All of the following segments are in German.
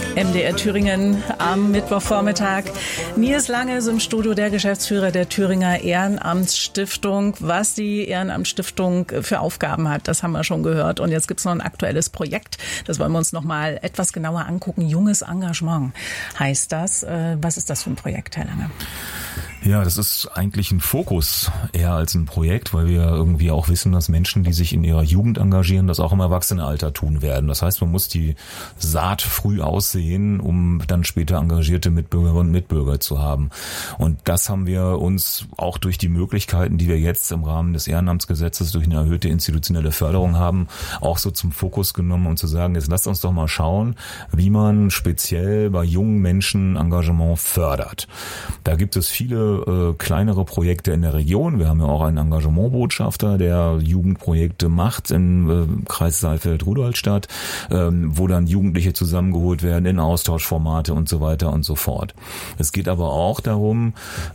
MDR Thüringen am Mittwochvormittag. Nils Lange ist im Studio, der Geschäftsführer der Thüringer Ehrenamtsstiftung. Was die Ehrenamtsstiftung für Aufgaben hat, das haben wir schon gehört. Und jetzt gibt es noch ein aktuelles Projekt. Das wollen wir uns noch mal etwas genauer angucken. Junges Engagement heißt das. Was ist das für ein Projekt, Herr Lange? Ja, das ist eigentlich ein Fokus eher als ein Projekt, weil wir irgendwie auch wissen, dass Menschen, die sich in ihrer Jugend engagieren, das auch im Erwachsenenalter tun werden. Das heißt, man muss die Saat früh aussehen, um dann später engagierte Mitbürgerinnen und Mitbürger zu haben. Und das haben wir uns auch durch die Möglichkeiten, die wir jetzt im Rahmen des Ehrenamtsgesetzes durch eine erhöhte institutionelle Förderung haben, auch so zum Fokus genommen, um zu sagen, jetzt lasst uns doch mal schauen, wie man speziell bei jungen Menschen Engagement fördert. Da gibt es viele kleinere Projekte in der Region. Wir haben ja auch einen Engagementbotschafter, der Jugendprojekte macht im Kreis Saalfeld-Rudolstadt, wo dann Jugendliche zusammengeholt werden in Austauschformate und so weiter und so fort. Es geht aber auch darum,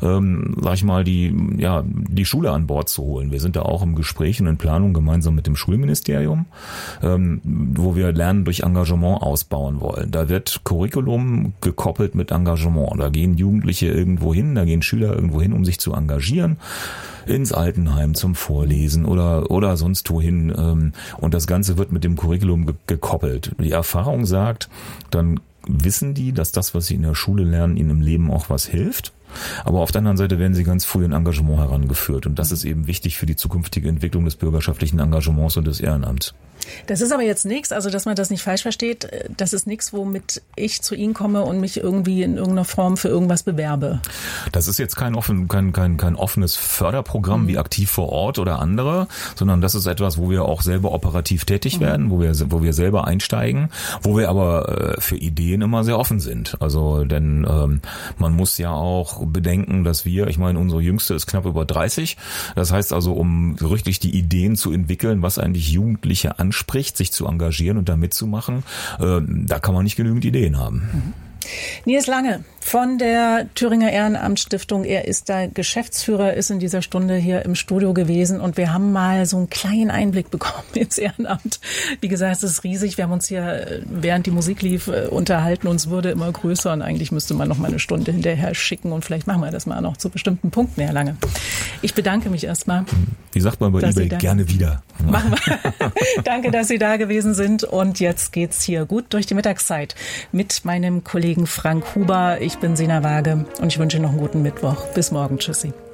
die Schule an Bord zu holen. Wir sind da auch im Gespräch und in Planung gemeinsam mit dem Schulministerium, wo wir Lernen durch Engagement ausbauen wollen. Da wird Curriculum gekoppelt mit Engagement. Da gehen Jugendliche irgendwo hin, da gehen Schüler irgendwo hin, um sich zu engagieren, ins Altenheim zum Vorlesen oder sonst wohin. Und das Ganze wird mit dem Curriculum gekoppelt. Die Erfahrung sagt, dann wissen die, dass das, was sie in der Schule lernen, ihnen im Leben auch was hilft. Aber auf der anderen Seite werden sie ganz früh in Engagement herangeführt. Und das ist eben wichtig für die zukünftige Entwicklung des bürgerschaftlichen Engagements und des Ehrenamts. Das ist aber jetzt nichts, also dass man das nicht falsch versteht, das ist nichts, womit ich zu Ihnen komme und mich irgendwie in irgendeiner Form für irgendwas bewerbe. Das ist jetzt kein offenes Förderprogramm wie Aktiv vor Ort oder andere, sondern das ist etwas, wo wir auch selber operativ tätig werden, wo wir selber einsteigen, wo wir aber für Ideen immer sehr offen sind. Also denn man muss ja auch bedenken, dass unsere Jüngste ist knapp über 30. Das heißt also, um richtig die Ideen zu entwickeln, was eigentlich Jugendliche anspricht, sich zu engagieren und da mitzumachen, da kann man nicht genügend Ideen haben. Nils Lange von der Thüringer Ehrenamtsstiftung. Er ist da Geschäftsführer, ist in dieser Stunde hier im Studio gewesen und wir haben mal so einen kleinen Einblick bekommen ins Ehrenamt. Wie gesagt, es ist riesig. Wir haben uns hier, während die Musik lief, unterhalten. Uns wurde immer größer und eigentlich müsste man noch mal eine Stunde hinterher schicken und vielleicht machen wir das mal noch zu bestimmten Punkten, Herr Lange. Ich bedanke mich erstmal. Wie sagt man bei eBay, gerne wieder. Machen wir. Danke, dass Sie da gewesen sind und jetzt geht's hier gut durch die Mittagszeit mit meinem Kollegen Frank Huber. Ich bin Sina Waage und ich wünsche Ihnen noch einen guten Mittwoch. Bis morgen. Tschüssi.